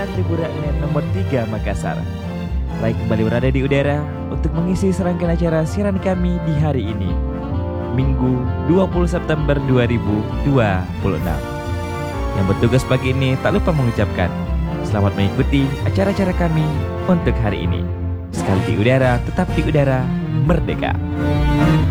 Siaran Libur Rakyat nomor 3 Makassar. Rai kembali berada di udara untuk mengisi serangkaian acara siaran kami di hari ini, Minggu 20 September 2026. Yang bertugas pagi ini tak lupa mengucapkan selamat mengikuti acara-acara kami untuk hari ini. Sekali di udara, tetap di udara, merdeka.